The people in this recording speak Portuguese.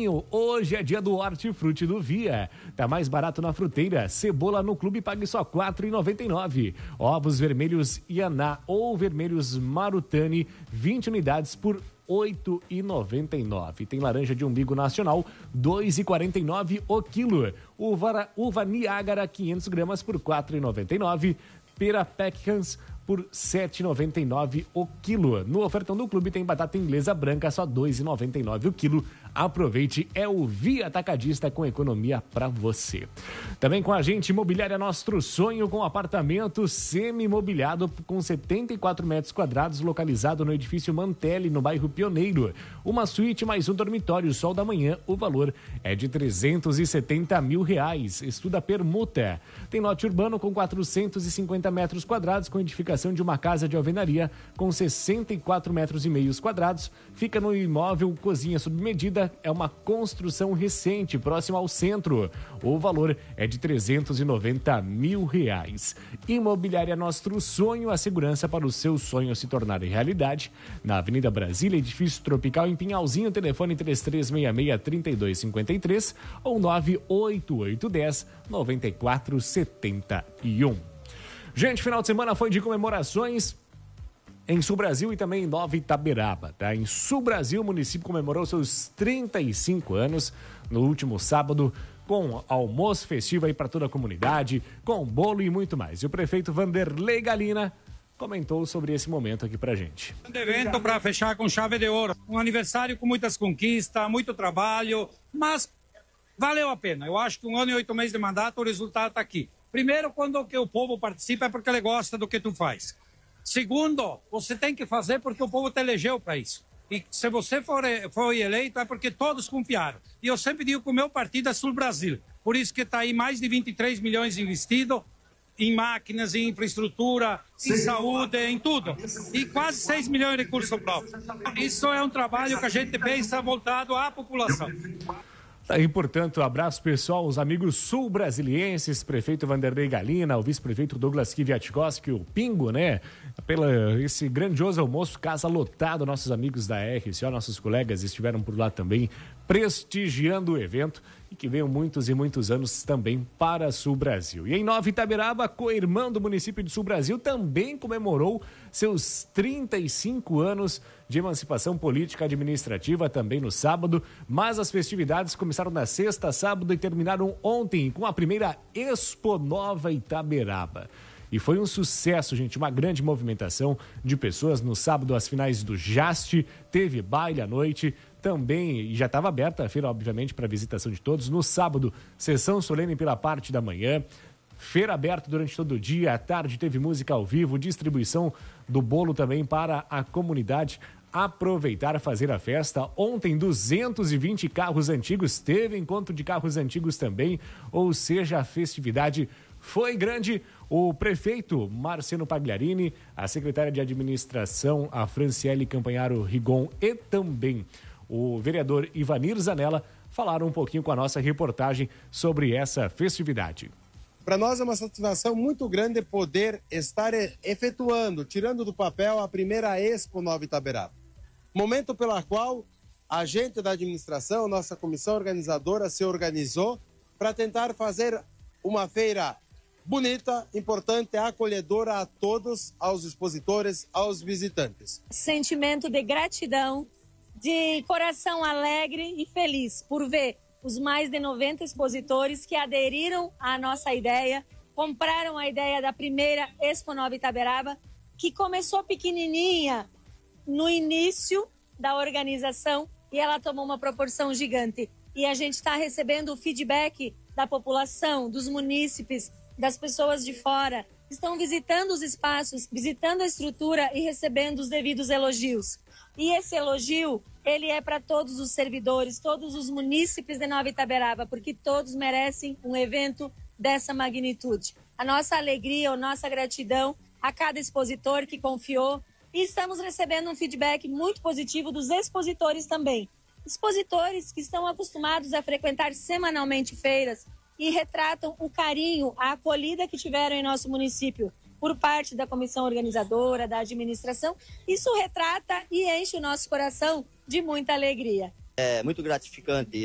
Pinheirinho, hoje é dia do Hortifruti do Via. Tá mais barato na fruteira. Cebola no clube pague só R$ 4,99. Ovos vermelhos Ianá ou vermelhos Marutani, 20 unidades por R$ 8,99. Tem laranja de umbigo nacional, R$ 2,49 o quilo. Uva Niágara, 500 gramas por R$ 4,99. Pera Peckhams por R$ 7,99 o quilo. No ofertão do clube tem batata inglesa branca, só R$ 2,99 o quilo. Aproveite, é o Via Atacadista com economia para você. Também com a gente, Imobiliária Nostro Sonho, com apartamento semi-imobiliado com 74 metros quadrados, localizado no edifício Mantelli, no bairro Pioneiro. Uma suíte mais um dormitório, sol da manhã, o valor é de R$ 370 mil. Estuda permuta. Tem lote urbano com 450 metros quadrados, com edificação de uma casa de alvenaria com 64 metros e meio quadrados. Fica no imóvel cozinha sob medida. É uma construção recente, próxima ao centro. O valor é de R$ 390 mil. Imobiliária Nostro Sonho, a segurança para o seu sonho se tornar realidade. Na Avenida Brasília, edifício Tropical, em Pinhalzinho, telefone 3366-3253 ou 98810-9471. Gente, final de semana foi de comemorações em Sul Brasil e também em Nova Itaberaba, tá? Em Sul Brasil, o município comemorou seus 35 anos no último sábado, com almoço festivo aí para toda a comunidade, com bolo e muito mais. E o prefeito Vanderlei Galina comentou sobre esse momento aqui pra gente. Um evento para fechar com chave de ouro. Um aniversário com muitas conquistas, muito trabalho, mas valeu a pena. Eu acho que 1 ano e 8 meses de mandato, o resultado está aqui. Primeiro, quando o povo participa é porque ele gosta do que tu faz. Segundo, você tem que fazer porque o povo te elegeu para isso. E se você foi eleito é porque todos confiaram. E eu sempre digo que o meu partido é Sul Brasil. Por isso que está aí mais de 23 milhões investido em máquinas, em infraestrutura, em saúde, em tudo. E quase 6 milhões de recursos próprios. Isso é um trabalho que a gente pensa voltado à população. Tá aí, portanto, abraço pessoal, os amigos sul-brasilienses, prefeito Vanderlei Galina, o vice-prefeito Douglas Kwiatkowski, o Pingo, né? Pela esse grandioso almoço, casa lotado, nossos amigos da RCO, nossos colegas estiveram por lá também, prestigiando o evento e que veio muitos e muitos anos também para Sul Brasil. E em Nova Itaberaba, co-irmã do município de Sul Brasil, também comemorou seus 35 anos de emancipação política administrativa também no sábado, mas as festividades começaram na sexta, sábado e terminaram ontem com a primeira Expo Nova Itaberaba. E foi um sucesso, gente, uma grande movimentação de pessoas. No sábado, as finais do Jaste, teve baile à noite também, e já estava aberta a feira, obviamente, para visitação de todos. No sábado, sessão solene pela parte da manhã, feira aberta durante todo o dia, à tarde teve música ao vivo, distribuição do bolo também para a comunidade aproveitar, fazer a festa. Ontem, 220 carros antigos, teve encontro de carros antigos também, ou seja, a festividade foi grande. O prefeito Marciano Pagliarini, a secretária de administração, a Franciele Campanharo Rigon, e também o vereador Ivanir Zanella falaram um pouquinho com a nossa reportagem sobre essa festividade. Para nós é uma satisfação muito grande poder estar efetuando, tirando do papel a primeira Expo Nova Itaberaba. Momento pela qual a gente da administração, nossa comissão organizadora, se organizou para tentar fazer uma feira bonita, importante, acolhedora a todos, aos expositores, aos visitantes. Sentimento de gratidão, de coração alegre e feliz por ver os mais de 90 expositores que aderiram à nossa ideia, compraram a ideia da primeira Expo Nova Itaberaba, que começou pequenininha no início da organização e ela tomou uma proporção gigante. E a gente está recebendo o feedback da população, dos munícipes, das pessoas de fora, estão visitando os espaços, visitando a estrutura e recebendo os devidos elogios. E esse elogio, ele é para todos os servidores, todos os munícipes de Nova Itaberaba, porque todos merecem um evento dessa magnitude. A nossa alegria, a nossa gratidão a cada expositor que confiou. E estamos recebendo um feedback muito positivo dos expositores também. Expositores que estão acostumados a frequentar semanalmente feiras e retratam o carinho, a acolhida que tiveram em nosso município por parte da comissão organizadora, da administração. Isso retrata e enche o nosso coração de muita alegria. É muito gratificante